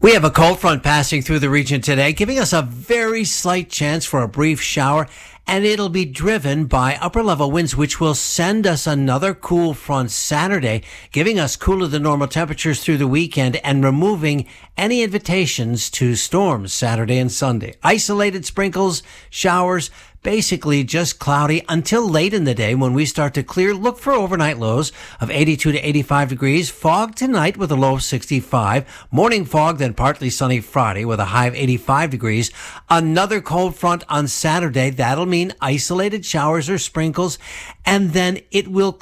We have a cold front passing through the region today, giving us a very slight chance for a brief shower, and it'll be driven by upper level winds, which will send us another cool front Saturday, giving us cooler than normal temperatures through the weekend and removing any invitations to storms Saturday and Sunday. Isolated sprinkles, showers, basically just cloudy until late in the day when we start to clear. Look for overnight lows of 82 to 85 degrees. Fog tonight with a low of 65. Morning fog, then partly sunny Friday with a high of 85 degrees. Another cold front on Saturday. That'll mean isolated showers or sprinkles, and then it will